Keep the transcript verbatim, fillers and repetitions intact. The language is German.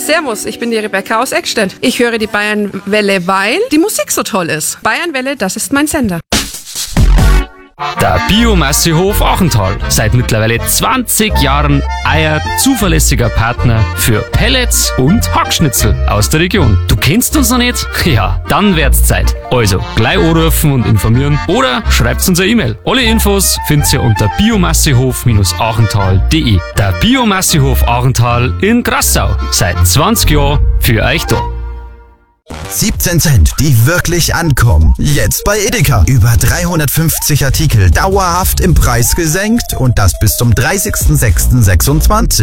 Servus, ich bin die Rebecca aus Eckstedt. Ich höre die Bayernwelle, weil die Musik so toll ist. Bayernwelle, das ist mein Sender. Der Biomassehof Achental. Seit mittlerweile zwanzig Jahren euer zuverlässiger Partner für Pellets und Hackschnitzel aus der Region. Du kennst uns noch nicht? Ja, dann wird's Zeit. Also, gleich anrufen und informieren oder schreibt uns eine E-Mail. Alle Infos findet ihr unter biomassehof achental punkt de. Der Biomassehof Achental in Grassau. Seit zwanzig Jahren für euch da. siebzehn Cent, die wirklich ankommen. Jetzt bei Edeka. Über dreihundertfünfzig Artikel dauerhaft im Preis gesenkt und das bis zum dreißigsten sechsten sechsundzwanzig.